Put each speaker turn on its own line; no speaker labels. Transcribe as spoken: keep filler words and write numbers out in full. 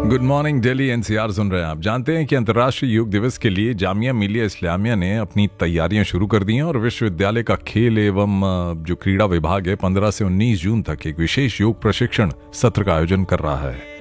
Good morning Delhi. NCR सुन रहे हैं आप। जानते हैं कि अंतर्राष्ट्रीय योग दिवस के लिए जामिया मिलिया इस्लामिया ने अपनी तैयारियां शुरू कर दी हैं और विश्वविद्यालय का खेल एवं जो क्रीड़ा विभाग है पंद्रह से उन्नीस जून तक एक विशेष योग प्रशिक्षण सत्र का आयोजन कर रहा है।